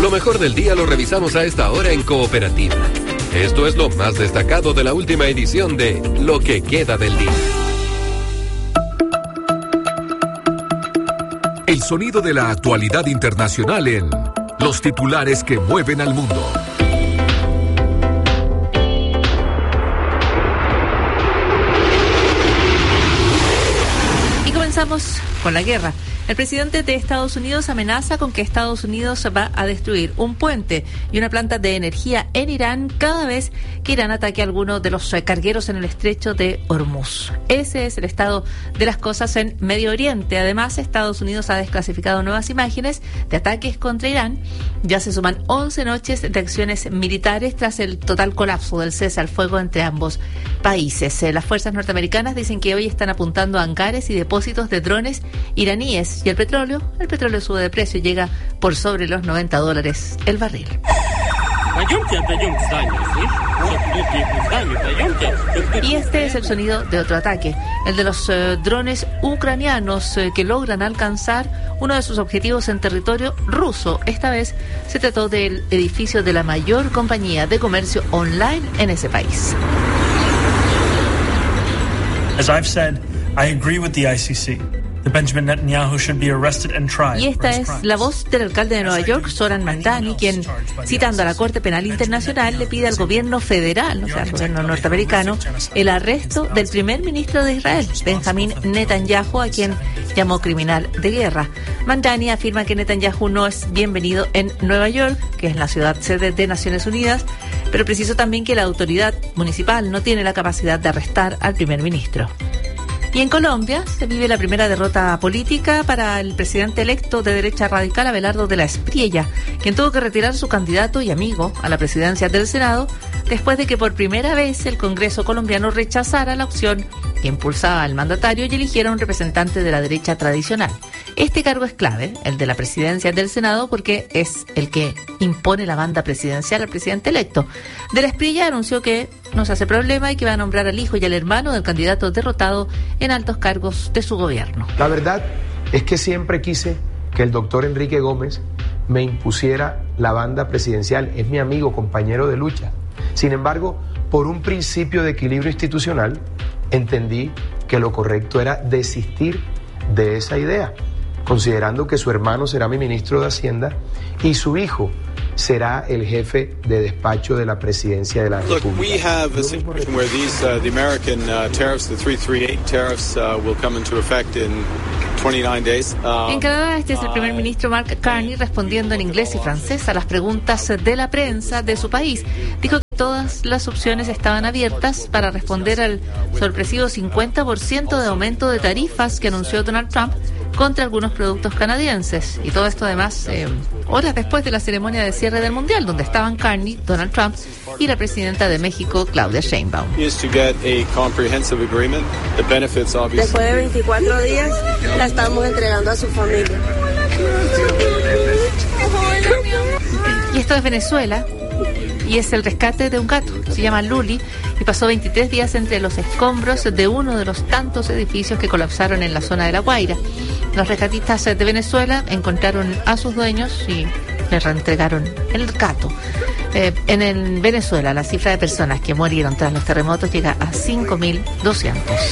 Lo mejor del día lo revisamos a esta hora en Cooperativa. Esto es lo más destacado de la última edición de Lo que queda del día. El sonido de la actualidad internacional en los titulares que mueven al mundo. Y comenzamos con la guerra. El presidente de Estados Unidos amenaza con que Estados Unidos va a destruir un puente y una planta de energía en Irán cada vez que Irán ataque a alguno de los cargueros en el estrecho de Hormuz. Ese es el estado de las cosas en Medio Oriente. Además, Estados Unidos ha desclasificado nuevas imágenes de ataques contra Irán. Ya se suman 11 noches de acciones militares tras el total colapso del cese al fuego entre ambos países. Las fuerzas norteamericanas dicen que hoy están apuntando a hangares y depósitos de drones iraníes. Y el petróleo sube de precio y llega por sobre los $90 el barril. Y este es el sonido de otro ataque, el de los drones ucranianos que logran alcanzar uno de sus objetivos en territorio ruso. Esta vez se trató del edificio de la mayor compañía de comercio online en ese país. As I've said, I agree with the ICC. Benjamin Netanyahu should be arrested and tried. Y esta es la voz del alcalde de Nueva York, Zoran Mamdani, quien, citando a la Corte Penal Internacional, le pide al gobierno federal, o sea, al gobierno norteamericano, el arresto del primer ministro de Israel, Benjamin Netanyahu, a quien llamó criminal de guerra. Mamdani afirma que Netanyahu no es bienvenido en Nueva York, que es la ciudad sede de Naciones Unidas, pero precisó también que la autoridad municipal no tiene la capacidad de arrestar al primer ministro. Y en Colombia se vive la primera derrota política para el presidente electo de derecha radical, Abelardo de la Espriella, quien tuvo que retirar su candidato y amigo a la presidencia del Senado después de que por primera vez el Congreso colombiano rechazara la opción que impulsaba al mandatario y eligiera un representante de la derecha tradicional. Este cargo es clave, el de la presidencia del Senado, porque es el que impone la banda presidencial al presidente electo. De la Espriella anunció que no se hace problema y que va a nombrar al hijo y al hermano del candidato derrotado en altos cargos de su gobierno. La verdad es que siempre quise que el doctor Enrique Gómez me impusiera la banda presidencial. Es mi amigo, compañero de lucha. Sin embargo, por un principio de equilibrio institucional, entendí que lo correcto era desistir de esa idea, considerando que su hermano será mi ministro de Hacienda y su hijo será el jefe de despacho de la presidencia de la República. Look, we have a situation where the American tariffs, the 338 tariffs, will come into effect in 29 days. En Canadá, este es el primer ministro Mark Carney respondiendo en inglés y francés a las preguntas de la prensa de su país. Dijo que todas las opciones estaban abiertas para responder al sorpresivo 50% de aumento de tarifas que anunció Donald Trump contra algunos productos canadienses. Y todo esto además horas después de la ceremonia de cierre del Mundial, donde estaban Carney, Donald Trump y la presidenta de México, Claudia Sheinbaum. Después de 24 días la estamos entregando a su familia. Y esto es Venezuela. Y es el rescate de un gato, se llama Luli, y pasó 23 días entre los escombros de uno de los tantos edificios que colapsaron en la zona de La Guaira. Los rescatistas de Venezuela encontraron a sus dueños y les reentregaron el gato. En Venezuela, la cifra de personas que murieron tras los terremotos llega a 5.200.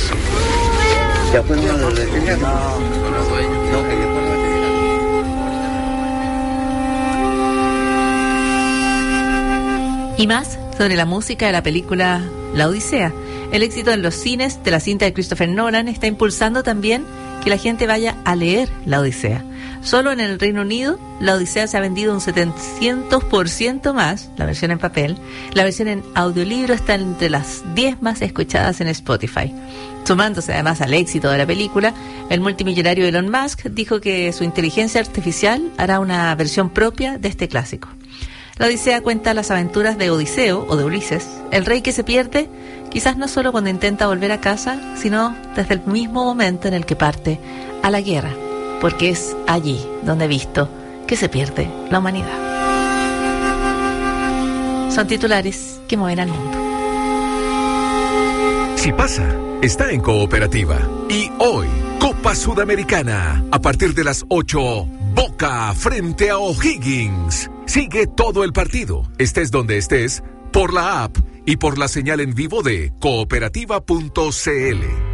Y más sobre la música de la película La Odisea. El éxito en los cines de la cinta de Christopher Nolan está impulsando también que la gente vaya a leer La Odisea. Solo en el Reino Unido, La Odisea se ha vendido un 700% más, la versión en papel. La versión en audiolibro está entre las 10 más escuchadas en Spotify. Sumándose además al éxito de la película, el multimillonario Elon Musk dijo que su inteligencia artificial hará una versión propia de este clásico. La Odisea cuenta las aventuras de Odiseo, o de Ulises, el rey que se pierde, quizás no solo cuando intenta volver a casa, sino desde el mismo momento en el que parte a la guerra, porque es allí donde he visto que se pierde la humanidad. Son titulares que mueven al mundo. Si pasa, está en Cooperativa. Y hoy, Copa Sudamericana, a partir de las 8, Boca frente a O'Higgins. Sigue todo el partido, estés donde estés, por la app y por la señal en vivo de cooperativa.cl.